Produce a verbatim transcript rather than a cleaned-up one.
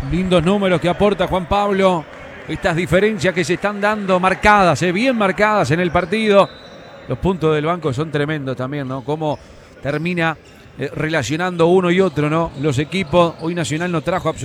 Lindos números que aporta Juan Pablo. Estas diferencias que se están dando marcadas, eh, bien marcadas en el partido. Los puntos del banco son tremendos también, ¿no? Cómo termina eh, relacionando uno y otro, ¿no? Los equipos. Hoy Nacional no trajo absolutamente